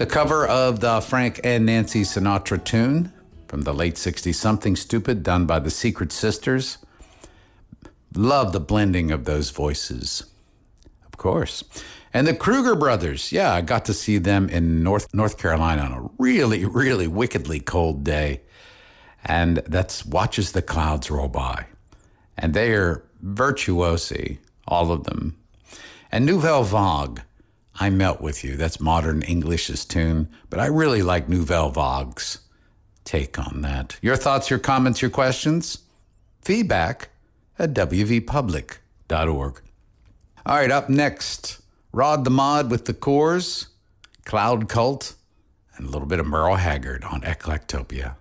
The cover of the Frank and Nancy Sinatra tune from the late 60s, Something Stupid, done by the Secret Sisters. Love the blending of those voices, of course. And the Kruger brothers, yeah, I got to see them in North Carolina on a really, really wickedly cold day. And that's Watch as the Clouds Roll By. And they are virtuosi, all of them. And Nouvelle Vague, I Melt With You. That's Modern English's tune, but I really like Nouvelle Vague's take on that. Your thoughts, your comments, your questions? Feedback at wvpublic.org. All right, up next, Rod the Mod with the Cores, Cloud Cult, and a little bit of Merle Haggard on Eclectopia.